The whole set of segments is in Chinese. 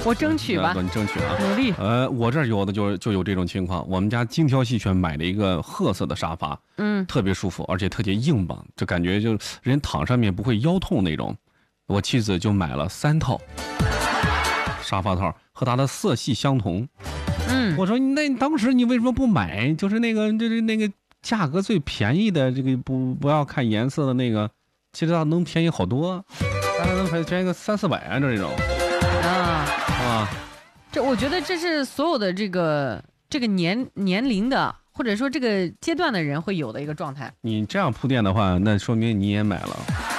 我争取吧， 你争取啊， 努力。 我这儿有的就有这种情况，我们家精挑细选买了一个褐色的沙发，特别舒服，而且特别硬邦，就感觉就人躺上面不会腰痛那种。我妻子就买了3套沙发套，和它的色系相同。我说那当时你为什么不买？就是那个价格最便宜的，这个不要看颜色的那个，其实它能便宜好多，大概能便宜个300-400啊，这种。 这我觉得这是所有的这个年龄的，或者说这个阶段的人会有的一个状态。 你这样铺垫的话，那说明你也买了。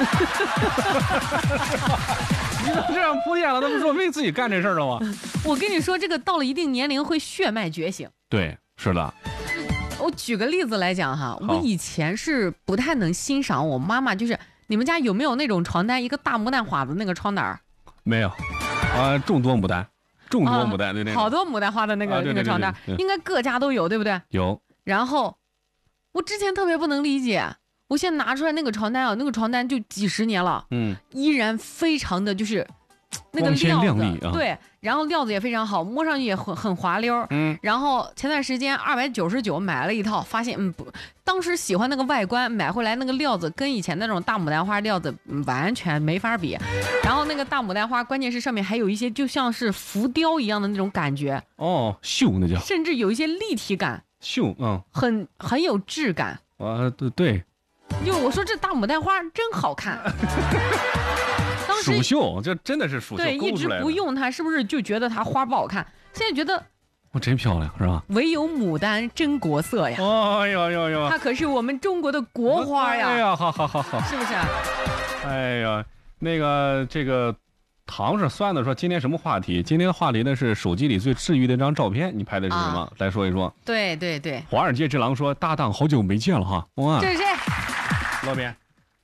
你都这样铺垫了，那不说明自己干这事儿了吗？ 我跟你说，这个到了一定年龄会血脉觉醒。 对，是的。 我举个例子来讲哈，我以前是不太能欣赏我妈妈，就是你们家有没有那种床单，一个大牡丹花的那个床单？没有， 众多牡丹，对那个。 好多牡丹花的那个床单，应该各家都有，对不对？ 有。 然后我之前特别不能理解，我现在拿出来那个床单啊，那个床单就几10年了，依然非常的就是那个料子，对，然后料子也非常好，摸上去也很滑溜。然后前段时间299买了一套，发现不，当时喜欢那个外观，买回来那个料子跟以前那种大牡丹花料子完全没法比。然后那个大牡丹花，关键是上面还有一些就像是浮雕一样的那种感觉。 绣那叫， 甚至有一些立体感。 绣， 很有质感。 对。 就我说这大牡丹花真好看。 蜀绣，这真的是蜀绣。 对，一直不用它，是不是就觉得它花不好看？现在觉得真漂亮，是吧？ 唯有牡丹真国色呀！ 哎呦， 它可是我们中国的国花呀！ 哎呀，好， 是不是？ 哎呀，那个这个唐是算的说今天什么话题？今天的话题呢是手机里最治愈的一张照片，你拍的是什么？来说一说。 对。 华尔街之狼说搭档好久没见了哈。哇， 这是谁？ 老边。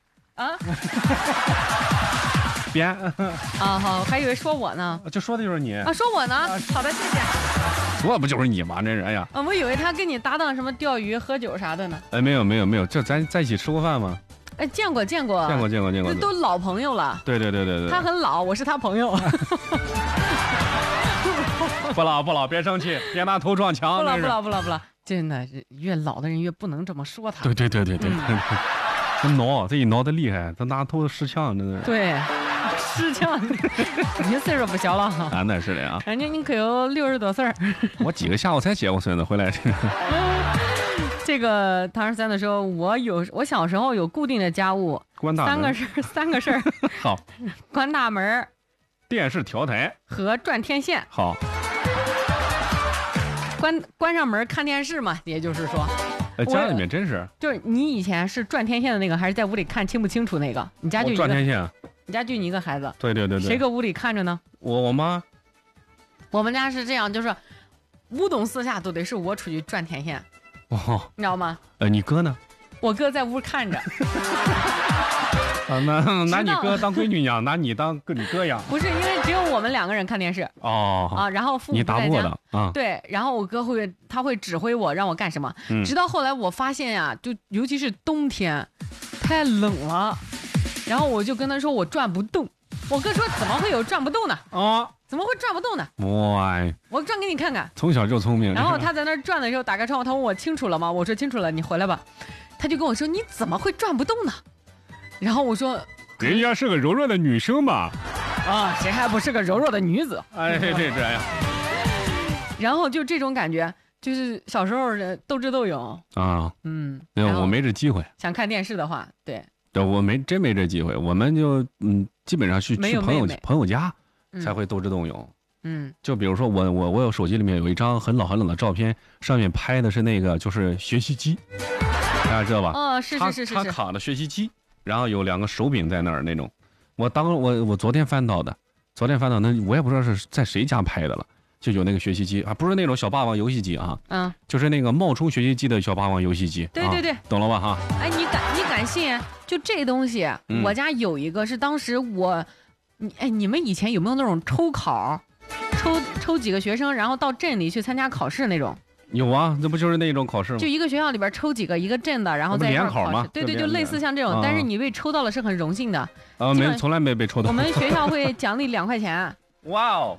边好，还以为说我呢， 就说的就是你说我呢。好的，谢谢。 说不就是你吗？这人呀， 我以为他跟你搭档什么钓鱼、喝酒啥的呢。 没有，这咱在一起吃过饭吗？ 见过，都老朋友了。 对。 他很老，我是他朋友。 不老，别生气，别拿头撞墙。 不老，真的越老的人越不能这么说他。 对。他挠，这一挠的厉害，他拿头失枪，真的。 对，失枪，你岁数不小了哈。 那是的啊。 感觉你可有60多岁。 我几个下午才接我孙子回来。 这个唐13的时候，我小时候有固定的家务， 关大门三个事儿。 好， 关大门， 电视调台和转天线。 好， 关上门看电视嘛，也就是说。 家里面真是， 就是你以前是转天线的那个，还是在屋里看清不清楚那个？你家就转天线， 你家就你一个孩子。 对。 谁搁屋里看着呢？ 我妈。 我们家是这样，就是无冬四夏都得是我出去转天线。你知道吗？ 你哥呢？ 我哥在屋看着。 拿你哥当闺女养，拿你当你哥养。 不是，因为只有我们2个人看电视。然后父母不在家。你打不过的啊。 对，然后我哥他会指挥我让我干什么。直到后来我发现呀，就尤其是冬天，太冷了，然后我就跟他说我转不动。我哥说怎么会有转不动呢？怎么会转不动呢？我转给你看看。 从小就聪明。 然后他在那转的时候打开窗户，他问我清楚了吗？我说清楚了，你回来吧。他就跟我说你怎么会转不动呢？然后我说， 人家是个柔弱的女生嘛。 谁还不是个柔弱的女子？ 这呀。 然后就这种感觉，就是小时候的斗智斗勇啊。我没这机会。 想看电视的话，对， 我真没这机会。我们就基本上去朋友家才会斗智斗勇。就比如说我有手机里面有一张很老的照片，上面拍的是那个就是学习机，大家知道吧？ 是。 插卡的学习机。然后有2个手柄在那儿那种，我昨天翻到的，那我也不知道是在谁家拍的了，就有那个学习机啊，不是那种小霸王游戏机啊，就是那个冒充学习机的小霸王游戏机。 对， 懂了吧哈？ 你敢信？就这东西，我家有一个是当时你们以前有没有那种抽考，抽几个学生，然后到镇里去参加考试那种？ 有啊，这不就是那种考试吗？ 就一个学校里边抽几个一个镇的，然后在一块考试。对，就类似像这种，但是你被抽到了是很荣幸的。 从来没被抽到。 我们学校会奖励2块钱。 哇哦！